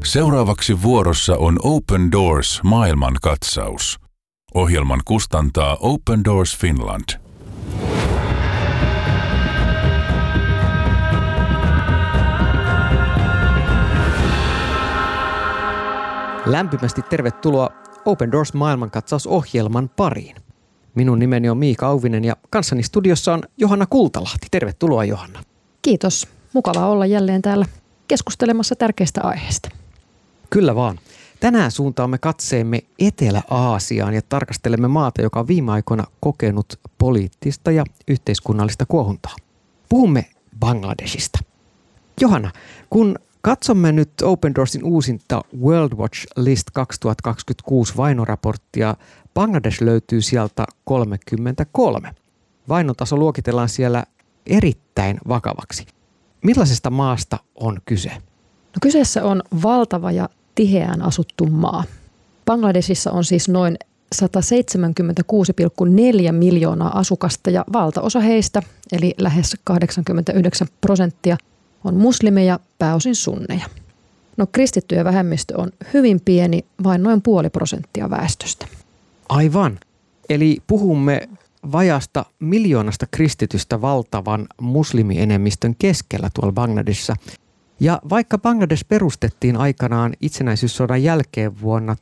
Seuraavaksi vuorossa on Open Doors maailmankatsaus. Ohjelman kustantaa Open Doors Finland. Lämpimästi tervetuloa Open Doors maailmankatsausohjelman pariin. Minun nimeni on Miika Auvinen ja kanssani studiossa on Johanna Kultalahti. Tervetuloa, Johanna. Kiitos. Mukava olla jälleen täällä keskustelemassa tärkeistä aiheista. Kyllä vaan. Tänään suuntaamme katseemme Etelä-Aasiaan ja tarkastelemme maata, joka on viime aikoina kokenut poliittista ja yhteiskunnallista kuohuntaa. Puhumme Bangladeshista. Johanna, kun katsomme nyt Open Doorsin uusinta World Watch List 2026 vainoraporttia, Bangladesh löytyy sieltä 33. Vainotaso luokitellaan siellä erittäin vakavaksi. Millaisesta maasta on kyse? No, kyseessä on valtava ja tiheään asuttu maa. Bangladesissa on siis noin 176,4 miljoonaa asukasta ja valtaosa heistä, eli lähes 89%, on muslimeja, pääosin sunneja. No, kristittyjen vähemmistö on hyvin pieni, vain noin 0,5% väestöstä. Aivan. Eli puhumme vajasta miljoonasta kristitystä valtavan muslimienemmistön keskellä tuolla Bangladesissa. Ja vaikka Bangladesh perustettiin aikanaan itsenäisyyssodan jälkeen vuonna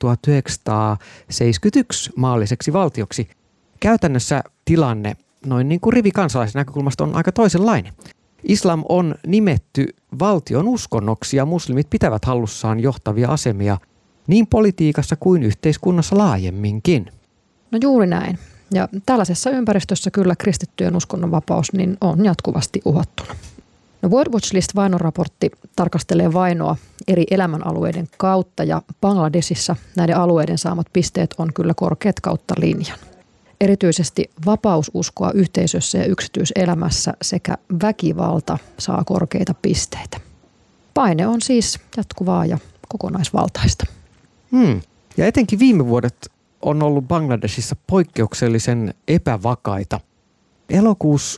1971 maalliseksi valtioksi, käytännössä tilanne noin niin kuin rivikansalaisen näkökulmasta on aika toisenlainen. Islam on nimetty valtion uskonnoksi ja muslimit pitävät hallussaan johtavia asemia niin politiikassa kuin yhteiskunnassa laajemminkin. No juuri näin. Ja tällaisessa ympäristössä kyllä kristittyjen uskonnonvapaus niin on jatkuvasti uhattuna. No, World Watch List -vainoraportti tarkastelee vainoa eri elämänalueiden kautta ja Bangladesissa näiden alueiden saamat pisteet on kyllä korkeat kautta linjan. Erityisesti vapaus uskoa yhteisössä ja yksityiselämässä sekä väkivalta saa korkeita pisteitä. Paine on siis jatkuvaa ja kokonaisvaltaista. Ja etenkin viime vuodet on ollut Bangladesissa poikkeuksellisen epävakaita. Elokuussa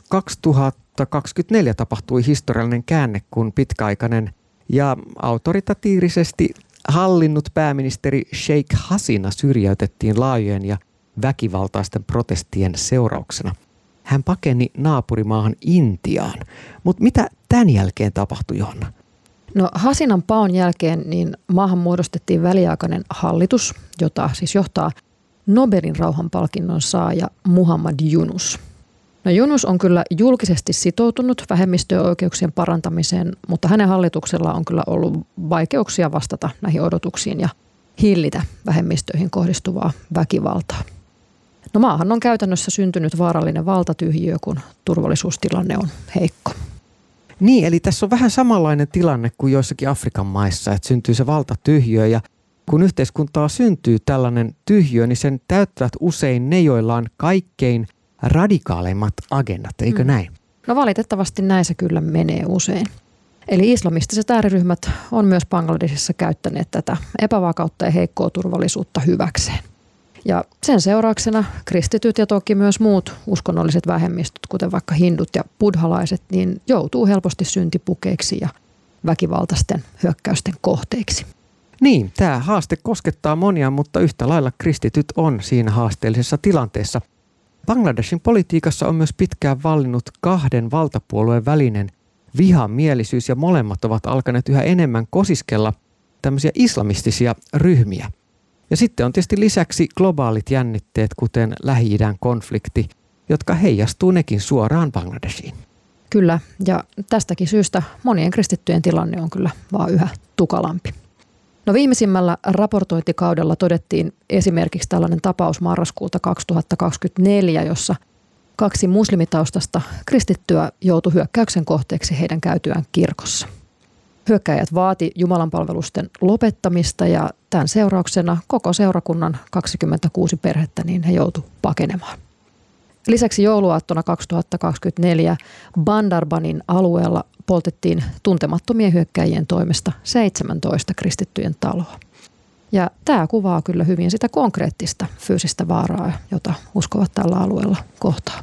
2024 tapahtui historiallinen käänne, kun pitkäaikainen ja autoritatiivisesti hallinnut pääministeri Sheikh Hasina syrjäytettiin laajojen ja väkivaltaisten protestien seurauksena. Hän pakeni naapurimaahan Intiaan. Mutta mitä tämän jälkeen tapahtui, Johanna? No, Hasinan paon jälkeen niin maahan muodostettiin väliaikainen hallitus, jota siis johtaa Nobelin rauhanpalkinnon saaja Muhammad Yunus. No, Yunus on kyllä julkisesti sitoutunut vähemmistöoikeuksien parantamiseen, mutta hänen hallituksellaan on kyllä ollut vaikeuksia vastata näihin odotuksiin ja hillitä vähemmistöihin kohdistuvaa väkivaltaa. No, maahan on käytännössä syntynyt vaarallinen valtatyhjiö, kun turvallisuustilanne on heikko. Niin, eli tässä on vähän samanlainen tilanne kuin joissakin Afrikan maissa, että syntyy se valtatyhjiö ja kun yhteiskuntaa syntyy tällainen tyhjiö, niin sen täyttävät usein ne, joilla on kaikkein radikaaleimmat agendat, eikö näin? No, valitettavasti näin se kyllä menee usein. Eli islamistiset ääriryhmät on myös Bangladesissa käyttäneet tätä epävakautta ja heikkoa turvallisuutta hyväkseen. Ja sen seurauksena kristityt ja toki myös muut uskonnolliset vähemmistöt, kuten vaikka hindut ja buddhalaiset, niin joutuu helposti syntipukeiksi ja väkivaltaisten hyökkäysten kohteiksi. Niin, tämä haaste koskettaa monia, mutta yhtä lailla kristityt on siinä haasteellisessa tilanteessa. Bangladeshin politiikassa on myös pitkään vallinnut kahden valtapuolueen välinen vihamielisyys ja molemmat ovat alkaneet yhä enemmän kosiskella tämmöisiä islamistisia ryhmiä. Ja sitten on tietysti lisäksi globaalit jännitteet, kuten Lähi-idän konflikti, jotka heijastuu nekin suoraan Bangladeshiin. Kyllä, ja tästäkin syystä monien kristittyjen tilanne on kyllä vaan yhä tukalampi. No, viimeisimmällä raportointikaudella todettiin esimerkiksi tällainen tapaus marraskuuta 2024, jossa 2 muslimitaustasta kristittyä joutui hyökkäyksen kohteeksi heidän käytyään kirkossa. Hyökkäjät vaati jumalanpalvelusten lopettamista ja tämän seurauksena koko seurakunnan 26 perhettä niin he joutuivat pakenemaan. Lisäksi jouluaattona 2024 Bandarbanin alueella poltettiin tuntemattomien hyökkäjien toimesta 17 kristittyjen taloa. Ja tämä kuvaa kyllä hyvin sitä konkreettista fyysistä vaaraa, jota uskovat tällä alueella kohtaa.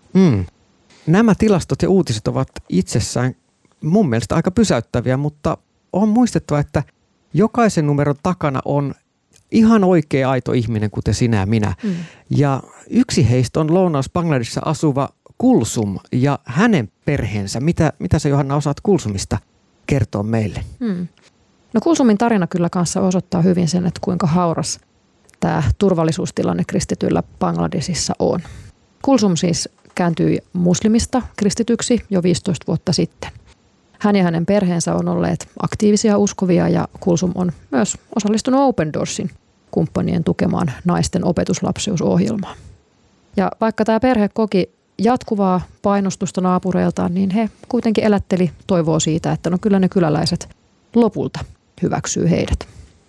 Nämä tilastot ja uutiset ovat itsessään mun mielestä aika pysäyttäviä, mutta on muistettava, että Jokaisen numeron takana on ihan oikea aito ihminen, kuten sinä ja minä. Ja yksi heistä on Lounais-Bangladesissa asuva Kulsum ja hänen perheensä. Mitä sä, Johanna, osaat Kulsumista kertoa meille? No Kulsumin tarina kyllä kanssa osoittaa hyvin sen, että kuinka hauras tämä turvallisuustilanne kristityillä Bangladesissa on. Kulsum siis kääntyi muslimista kristityksi jo 15 vuotta sitten. Hän ja hänen perheensä on olleet aktiivisia uskovia ja Kulsum on myös osallistunut Open Doorsin kumppanien tukemaan naisten opetuslapseusohjelmaan. Ja vaikka tämä perhe koki jatkuvaa painostusta naapureiltaan, niin he kuitenkin elätteli toivoa siitä, että no kyllä ne kyläläiset lopulta hyväksyy heidät.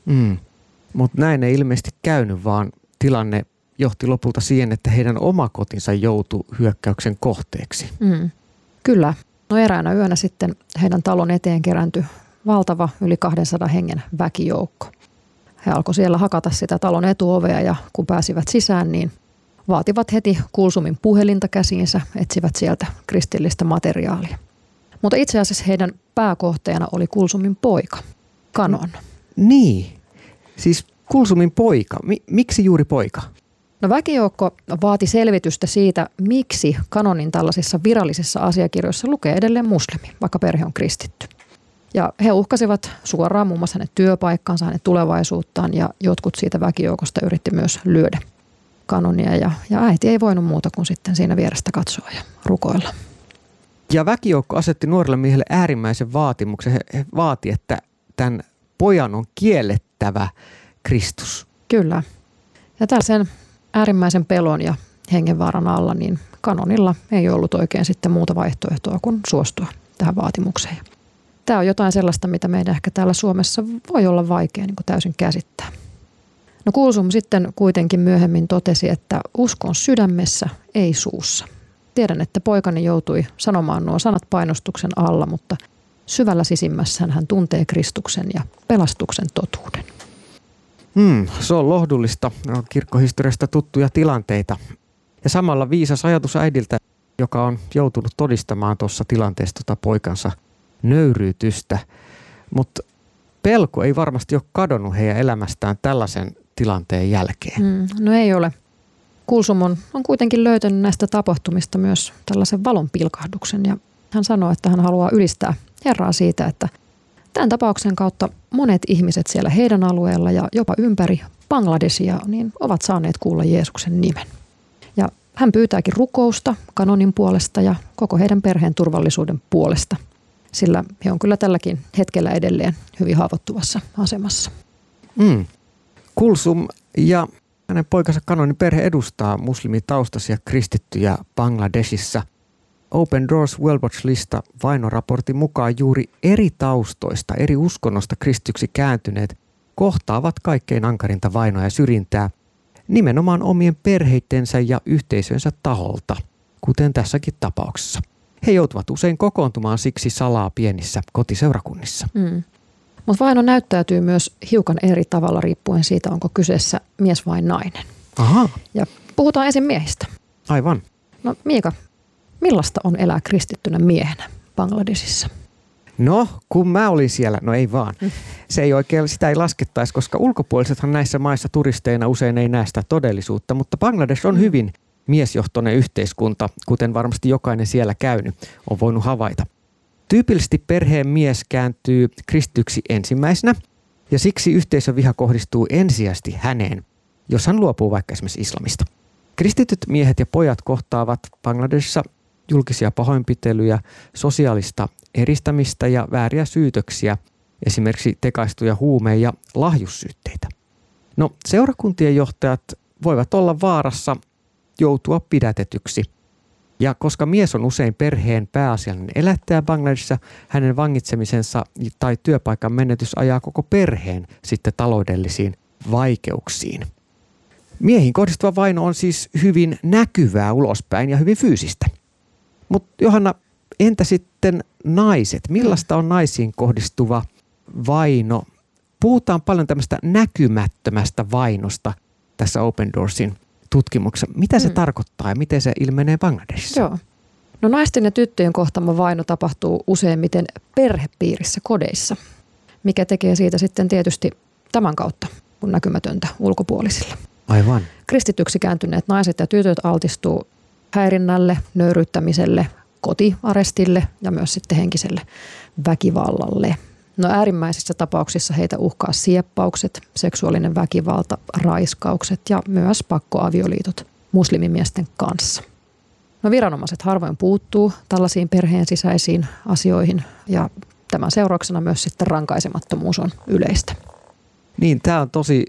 Mutta näin ei ilmeisesti käynyt, vaan tilanne johti lopulta siihen, että heidän oma kotinsa joutui hyökkäyksen kohteeksi. Kyllä. No eräänä yönä sitten heidän talon eteen kerääntyi valtava yli 200 hengen väkijoukko. He alkoi siellä hakata sitä talon etuovea ja kun pääsivät sisään, niin vaativat heti Kulsumin puhelinta käsiinsä, etsivät sieltä kristillistä materiaalia. Mutta itse asiassa heidän pääkohteena oli Kulsumin poika, Kanon. Niin, siis Kulsumin poika. Miksi juuri poika? No väkijoukko vaati selvitystä siitä, miksi Kanonin tällaisissa virallisissa asiakirjoissa lukee edelleen muslimi, vaikka perhe on kristitty. Ja he uhkasivat suoraan muun muassa hänen työpaikkansa, hänen tulevaisuuttaan ja jotkut siitä väkijoukosta yritti myös lyödä Kanonia. Ja äiti ei voinut muuta kuin sitten siinä vierestä katsoa ja rukoilla. Ja väkijoukko asetti nuorelle miehelle äärimmäisen vaatimuksen. He vaati, että tämän pojan on kiellettävä Kristus. Kyllä. Ja tällaisen äärimmäisen pelon ja hengenvaaran alla, niin Kanonilla ei ollut oikein sitten muuta vaihtoehtoa kuin suostua tähän vaatimukseen. Tämä on jotain sellaista, mitä meidän ehkä täällä Suomessa voi olla vaikea niin kuin täysin käsittää. No Kulsum sitten kuitenkin myöhemmin totesi, että usko on sydämessä, ei suussa. Tiedän, että poikani joutui sanomaan nuo sanat painostuksen alla, mutta syvällä sisimmässään hän tuntee Kristuksen ja pelastuksen totuuden. Se on lohdullista. No, kirkkohistoriasta tuttuja tilanteita. Ja samalla viisas ajatus äidiltä, joka on joutunut todistamaan tuossa tilanteessa poikansa nöyryytystä. Mutta pelko ei varmasti ole kadonnut heidän elämästään tällaisen tilanteen jälkeen. No ei ole. Kulsum on kuitenkin löytänyt näistä tapahtumista myös tällaisen valonpilkahduksen ja hän sanoo, että hän haluaa ylistää Herraa siitä, että tämän tapauksen kautta monet ihmiset siellä heidän alueella ja jopa ympäri Bangladesia niin ovat saaneet kuulla Jeesuksen nimen. Ja hän pyytääkin rukousta Kanonin puolesta ja koko heidän perheen turvallisuuden puolesta, sillä he on kyllä tälläkin hetkellä edelleen hyvin haavoittuvassa asemassa. Kulsum ja hänen poikansa Kanonin perhe edustaa muslimitaustaisia kristittyjä Bangladesissa. Open Doors World Watch-lista vainoraportin mukaan juuri eri taustoista, eri uskonnosta kristityksi kääntyneet kohtaavat kaikkein ankarinta vainoa ja syrjintää nimenomaan omien perheittensä ja yhteisönsä taholta, kuten tässäkin tapauksessa. He joutuvat usein kokoontumaan siksi salaa pienissä kotiseurakunnissa. Mutta vaino näyttäytyy myös hiukan eri tavalla riippuen siitä, onko kyseessä mies vai nainen. Aha. Ja puhutaan ensin miehistä. Aivan. No Miika, millaista on elää kristittynä miehenä Bangladesissa? No, kun mä olin siellä, no ei vaan. Se ei oikein, sitä ei laskettaisi, koska ulkopuolisethan näissä maissa turisteina usein ei näe sitä todellisuutta, mutta Bangladesh on hyvin miesjohtoinen yhteiskunta, kuten varmasti jokainen siellä käynyt on voinut havaita. Tyypillisesti perheen mies kääntyy kristityksi ensimmäisenä ja siksi yhteisöviha kohdistuu ensisijaisesti häneen, jos hän luopuu vaikka esimerkiksi islamista. Kristityt miehet ja pojat kohtaavat Bangladesissa julkisia pahoinpitelyjä, sosiaalista eristämistä ja vääriä syytöksiä, esimerkiksi tekaistuja huume- ja lahjussyytteitä. No, seurakuntien johtajat voivat olla vaarassa joutua pidätetyksi. Ja koska mies on usein perheen pääasiallinen elättäjä Bangladesissa, hänen vangitsemisensa tai työpaikan menetys ajaa koko perheen sitten taloudellisiin vaikeuksiin. Miehiin kohdistuva vaino on siis hyvin näkyvää ulospäin ja hyvin fyysistä. Mutta Johanna, entä sitten naiset? Millaista on naisiin kohdistuva vaino? Puhutaan paljon tämmöistä näkymättömästä vainosta tässä Open Doorsin tutkimuksessa. Mitä se tarkoittaa ja miten se ilmenee Bangladesissa? Joo. No naisten ja tyttöjen kohtaama vaino tapahtuu useimmiten perhepiirissä, kodeissa. mikä tekee siitä sitten tietysti tämän kautta kun näkymätöntä ulkopuolisille. Aivan. Kristityksi kääntyneet naiset ja tytöt altistuu häirinnälle, nöyryyttämiselle, kotiarestille ja myös sitten henkiselle väkivallalle. No äärimmäisissä tapauksissa heitä uhkaa sieppaukset, seksuaalinen väkivalta, raiskaukset ja myös pakkoavioliitot muslimimiesten kanssa. No viranomaiset harvoin puuttuu tällaisiin perheen sisäisiin asioihin ja tämän seurauksena myös sitten rankaisemattomuus on yleistä. Niin, tämä on tosi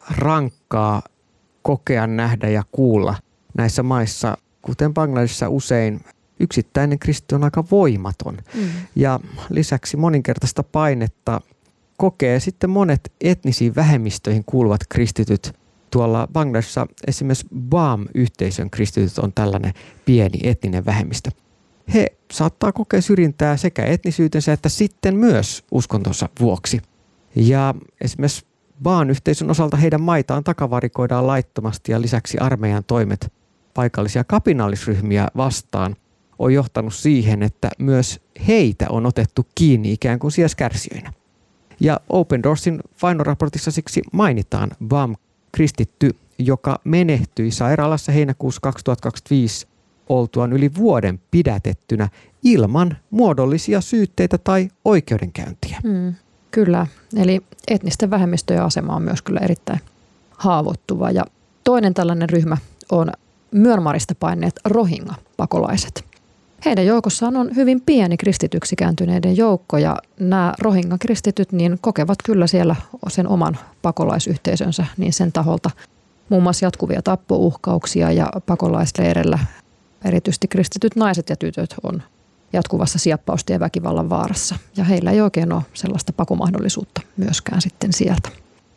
rankkaa kokea, nähdä ja kuulla näissä maissa, kuten Bangladesissa usein yksittäinen kristitty on aika voimaton. Ja lisäksi moninkertaista painetta kokee sitten monet etnisiin vähemmistöihin kuuluvat kristityt. Tuolla Bangladesissa esimerkiksi Baam-yhteisön kristityt on tällainen pieni etninen vähemmistö. He saattaa kokea syrjintää sekä etnisyytensä että sitten myös uskontonsa vuoksi. Ja esimerkiksi Baam-yhteisön osalta heidän maitaan takavarikoidaan laittomasti ja lisäksi armeijan toimet paikallisia kapinallisryhmiä vastaan on johtanut siihen, että myös heitä on otettu kiinni ikään kuin sijaiskärsijöinä. Ja Open Doorsin vainoraportissa siksi mainitaan Baam-kristitty, joka menehtyi sairaalassa heinäkuussa 2025 oltuaan yli vuoden pidätettynä ilman muodollisia syytteitä tai oikeudenkäyntiä. Kyllä, eli etnisten vähemmistöjen asema on myös kyllä erittäin haavoittuva. Ja toinen tällainen ryhmä on Myanmarista paineet Rohingya-pakolaiset. Heidän joukossaan on hyvin pieni kristityksi kääntyneiden joukko ja nämä Rohingya-kristityt niin kokevat kyllä siellä sen oman pakolaisyhteisönsä niin sen taholta muun muassa jatkuvia tappouhkauksia ja pakolaisleirellä erityisesti kristityt naiset ja tytöt on jatkuvassa sieppausten ja väkivallan vaarassa ja heillä ei oikein ole sellaista pakomahdollisuutta myöskään sitten sieltä.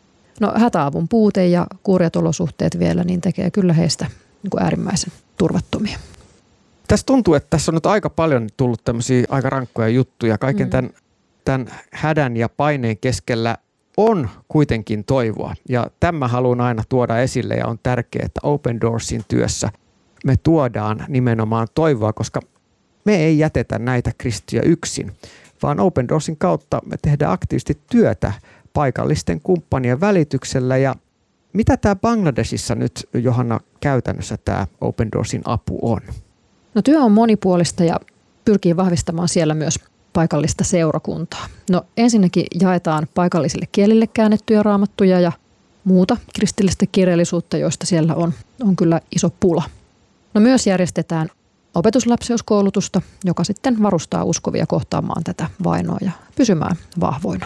No hätäavun puute ja kurjat olosuhteet vielä niin tekee kyllä heistä niin kuin äärimmäisen turvattomia. Tässä tuntuu, että tässä on nyt aika paljon tullut tämmöisiä aika rankkoja juttuja. Kaiken tämän hädän ja paineen keskellä on kuitenkin toivoa. Ja tämä haluan aina tuoda esille ja on tärkeää, että Open Doorsin työssä me tuodaan nimenomaan toivoa, koska me ei jätetä näitä kristittyjä yksin, vaan Open Doorsin kautta me tehdään aktiivisesti työtä paikallisten kumppanien välityksellä. Ja mitä tämä Bangladesissa nyt, Johanna, käytännössä tämä Open Doorsin apu on? No työ on monipuolista ja pyrkii vahvistamaan siellä myös paikallista seurakuntaa. No ensinnäkin jaetaan paikallisille kielille käännettyjä raamattuja ja muuta kristillistä kirjallisuutta, joista siellä on kyllä iso pula. No myös järjestetään opetuslapseuskoulutusta, joka sitten varustaa uskovia kohtaamaan tätä vainoa ja pysymään vahvoina.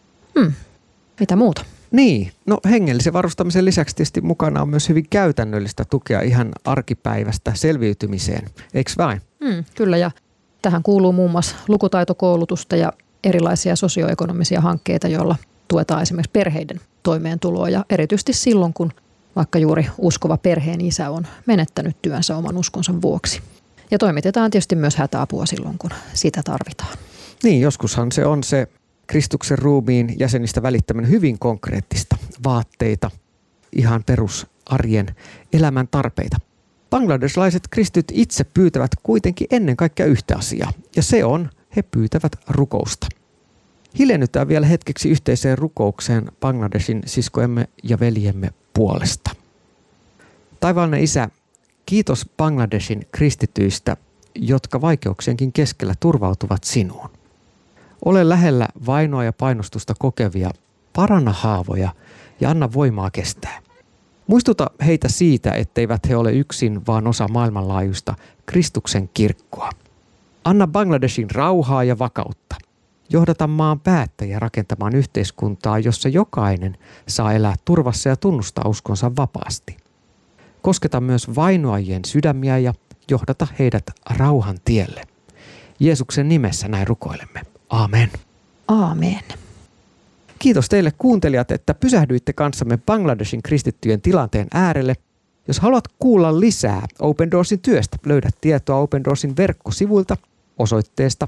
Mitä muuta? Niin, no hengellisen varustamisen lisäksi tietysti mukana on myös hyvin käytännöllistä tukea ihan arkipäivästä selviytymiseen, eikö vain? Kyllä, ja tähän kuuluu muun muassa lukutaitokoulutusta ja erilaisia sosioekonomisia hankkeita, joilla tuetaan esimerkiksi perheiden toimeentuloa ja erityisesti silloin, kun vaikka juuri uskova perheen isä on menettänyt työnsä oman uskonsa vuoksi. Ja toimitetaan tietysti myös hätäapua silloin, kun sitä tarvitaan. Niin, joskushan se on se Kristuksen ruumiin jäsenistä välittäminen hyvin konkreettista, vaatteita, ihan perusarjen elämän tarpeita. Bangladeslaiset kristityt itse pyytävät kuitenkin ennen kaikkea yhtä asiaa, ja se on, he pyytävät rukousta. Hiljennytään vielä hetkeksi yhteiseen rukoukseen Bangladesin siskojemme ja veljemme puolesta. Taivaallinen Isä, kiitos Bangladesin kristityistä, jotka vaikeuksienkin keskellä turvautuvat sinuun. Ole lähellä vainoa ja painostusta kokevia, paranna haavoja ja anna voimaa kestää. Muistuta heitä siitä, etteivät he ole yksin, vaan osa maailmanlaajuista Kristuksen kirkkoa. Anna Bangladesin rauhaa ja vakautta. Johdata maan päättäjiä rakentamaan yhteiskuntaa, jossa jokainen saa elää turvassa ja tunnustaa uskonsa vapaasti. Kosketa myös vainoajien sydämiä ja johdata heidät rauhan tielle. Jeesuksen nimessä näin rukoilemme. Aamen. Aamen. Kiitos teille kuuntelijat, että pysähdyitte kanssamme Bangladesin kristittyjen tilanteen äärelle. Jos haluat kuulla lisää Open Doorsin työstä, löydät tietoa Open Doorsin verkkosivuilta osoitteesta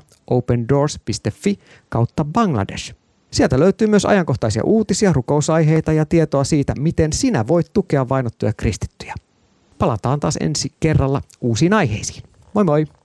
opendoors.fi/Bangladesh. Sieltä löytyy myös ajankohtaisia uutisia, rukousaiheita ja tietoa siitä, miten sinä voit tukea vainottuja kristittyjä. Palataan taas ensi kerralla uusiin aiheisiin. Moi moi!